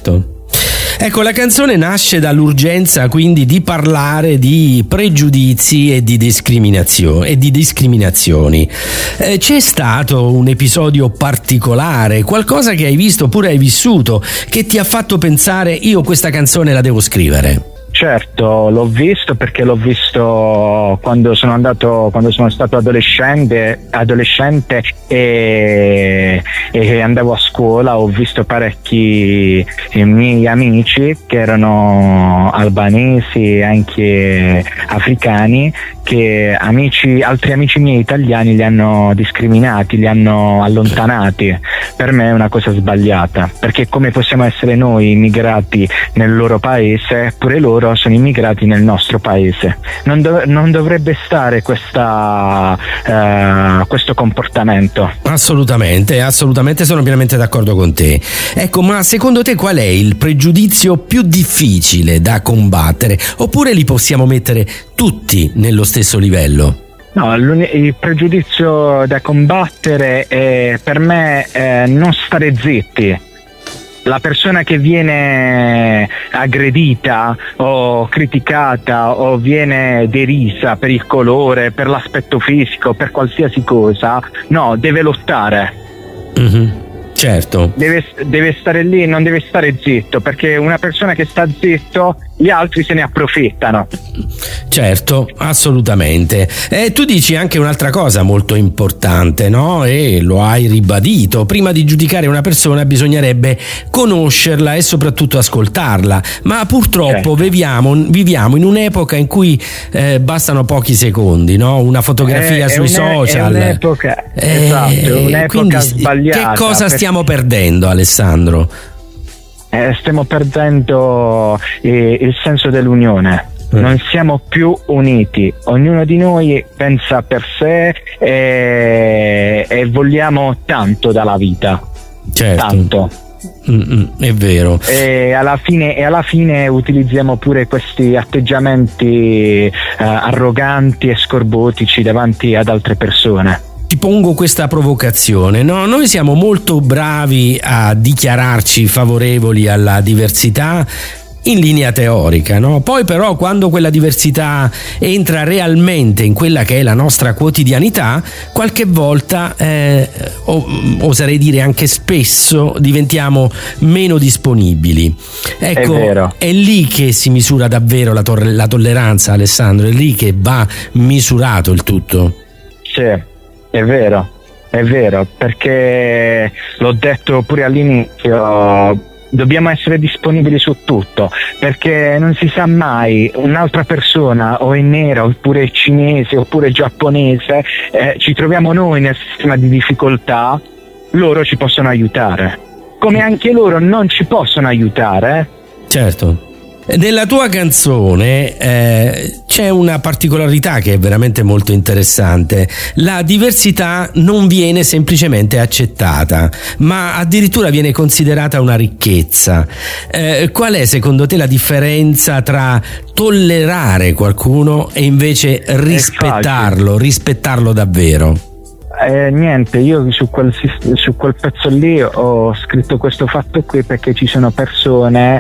Certo. Ecco, la canzone nasce dall'urgenza quindi di parlare di pregiudizi e di discriminazioni. C'è stato un episodio particolare, qualcosa che hai visto oppure hai vissuto, che ti ha fatto pensare: io questa canzone la devo scrivere? Certo, l'ho visto perché l'ho visto quando sono stato adolescente e andavo a scuola. Ho visto parecchi miei amici che erano albanesi e anche africani, che altri amici miei italiani li hanno discriminati, li hanno allontanati. Per me è una cosa sbagliata, perché come possiamo essere noi immigrati nel loro paese, pure loro sono immigrati nel nostro paese. Non dovrebbe stare questo comportamento. Assolutamente, sono pienamente d'accordo con te. Ecco, ma secondo te qual è il pregiudizio più difficile da combattere? Oppure li possiamo mettere tutti nello stesso livello? No, il pregiudizio da combattere è, per me, non stare zitti. La persona che viene aggredita o criticata o viene derisa per il colore, per l'aspetto fisico, per qualsiasi cosa, no, deve lottare. Mm-hmm. Certo. Deve stare lì, non deve stare zitto, perché una persona che sta zitto, gli altri se ne approfittano. Certo, assolutamente. Tu dici anche un'altra cosa molto importante, no? E lo hai ribadito: prima di giudicare una persona bisognerebbe conoscerla e soprattutto ascoltarla, ma purtroppo viviamo in un'epoca in cui bastano pochi secondi, no? Una fotografia sui social. È un'epoca, esatto, è un'epoca sbagliata. Che cosa stiamo perdendo, Alessandro? Stiamo perdendo il senso dell'unione. Non siamo più uniti, ognuno di noi pensa per sé e vogliamo tanto dalla vita. Certo. Tanto. È vero. E alla fine utilizziamo pure questi atteggiamenti arroganti e scorbotici davanti ad altre persone. Ti pongo questa provocazione, no? Noi siamo molto bravi a dichiararci favorevoli alla diversità in linea teorica, no? Poi però quando quella diversità entra realmente in quella che è la nostra quotidianità, qualche volta, oserei dire anche spesso, diventiamo meno disponibili. Ecco, è lì che si misura davvero la tolleranza, Alessandro, è lì che va misurato il tutto. Sì. È vero, perché l'ho detto pure all'inizio, dobbiamo essere disponibili su tutto, perché non si sa mai, un'altra persona o è nera oppure è cinese oppure è giapponese, ci troviamo noi nel sistema di difficoltà, loro ci possono aiutare, come anche loro non ci possono aiutare. Certo. Nella tua canzone c'è una particolarità che è veramente molto interessante: la diversità non viene semplicemente accettata, ma addirittura viene considerata una ricchezza. Qual è secondo te la differenza tra tollerare qualcuno e invece rispettarlo davvero? Niente, io su quel pezzo lì ho scritto questo fatto qui perché ci sono persone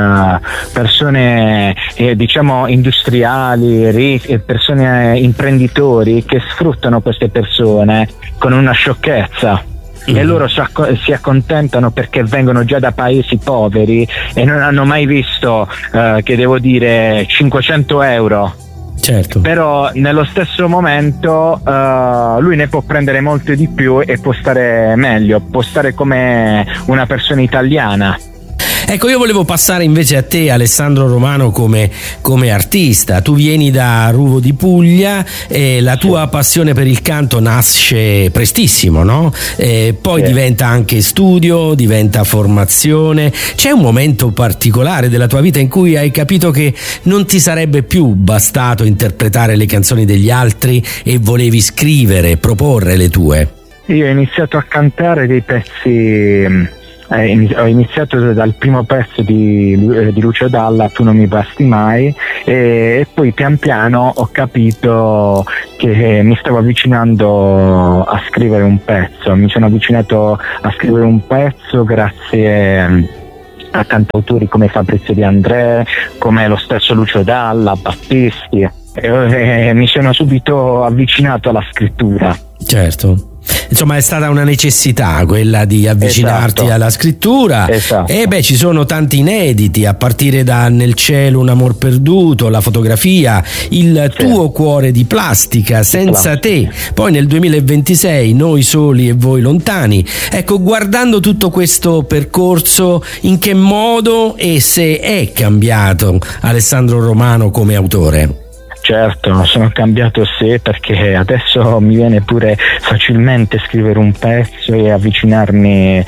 diciamo industriali, persone imprenditori che sfruttano queste persone con una sciocchezza. E loro si accontentano perché vengono già da paesi poveri e non hanno mai visto, che devo dire, 500 euro. Certo. Però nello stesso momento lui ne può prendere molto di più e può stare meglio, può stare come una persona italiana. Ecco, io volevo passare invece a te, Alessandro Romano, come artista. Tu vieni da Ruvo di Puglia e la tua passione per il canto nasce prestissimo, no? Poi diventa anche studio, diventa formazione. C'è un momento particolare della tua vita in cui hai capito che non ti sarebbe più bastato interpretare le canzoni degli altri e volevi scrivere, proporre le tue? Io ho iniziato a cantare dei pezzi. Ho iniziato dal primo pezzo di Lucio Dalla, Tu non mi basti mai, e poi pian piano ho capito che mi stavo avvicinando a scrivere un pezzo. Mi sono avvicinato a scrivere un pezzo grazie a cantautori come Fabrizio De André, come lo stesso Lucio Dalla, Battisti, e mi sono subito avvicinato alla scrittura. Certo. Insomma, è stata una necessità quella di avvicinarti alla scrittura. E beh, ci sono tanti inediti, a partire da Nel cielo un amor perduto, la fotografia, il tuo cuore di plastica, Senza te, poi nel 2026 Noi soli e voi lontani. Ecco, guardando tutto questo percorso, in che modo e se è cambiato Alessandro Romano come autore? Certo, sono cambiato perché adesso mi viene pure facilmente scrivere un pezzo e avvicinarmi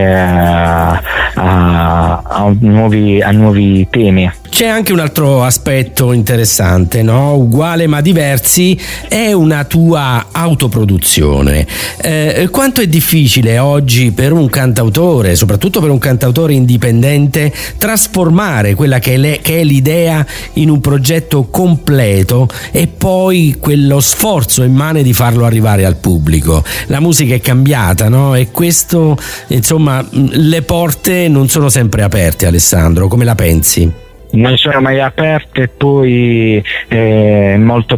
a nuovi temi. C'è anche un altro aspetto interessante, no? Uguale ma diversi, è una tua autoproduzione. Quanto è difficile oggi per un cantautore, soprattutto per un cantautore indipendente, trasformare quella che è l'idea in un progetto completo e poi quello sforzo immane di farlo arrivare al pubblico? La musica è cambiata, no? E questo, insomma, le porte non sono sempre aperte, Alessandro, come la pensi? Non sono mai aperte, poi è molto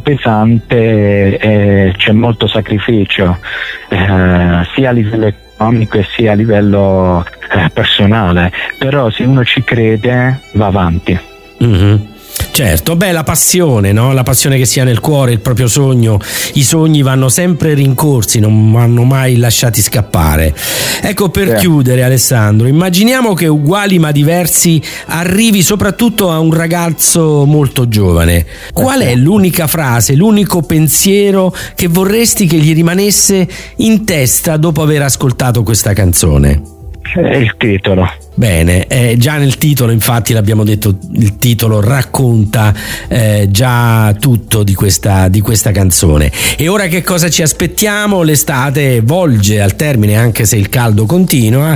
pesante, c'è molto sacrificio, sia a livello economico e sia a livello personale, però se uno ci crede va avanti. Mm-hmm. Certo, beh, la passione, no? La passione che si ha nel cuore, il proprio sogno. I sogni vanno sempre rincorsi, non vanno mai lasciati scappare. Ecco, per chiudere, Alessandro, immaginiamo che Uguali ma diversi arrivi soprattutto a un ragazzo molto giovane. Qual è l'unica frase, l'unico pensiero che vorresti che gli rimanesse in testa dopo aver ascoltato questa canzone? È il titolo. Bene, già nel titolo, infatti l'abbiamo detto, il titolo racconta già tutto di questa canzone. E ora che cosa ci aspettiamo? L'estate volge al termine, anche se il caldo continua.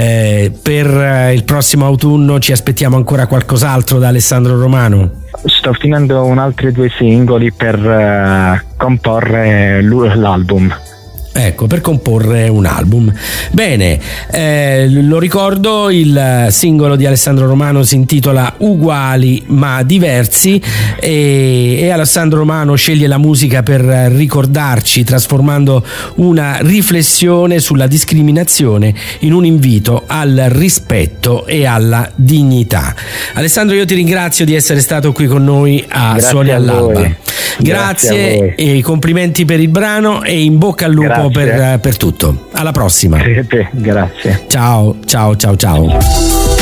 Per il prossimo autunno ci aspettiamo ancora qualcos'altro da Alessandro Romano? Sto finendo altri 2 singoli per comporre l'album. Ecco, per comporre un album. Bene, lo ricordo, il singolo di Alessandro Romano si intitola Uguali ma diversi e Alessandro Romano sceglie la musica per ricordarci, trasformando una riflessione sulla discriminazione in un invito al rispetto e alla dignità. Alessandro, io ti ringrazio di essere stato qui con noi a Suoni all'Alba. Grazie e complimenti per il brano e in bocca al lupo per tutto. Alla prossima. Grazie. Ciao.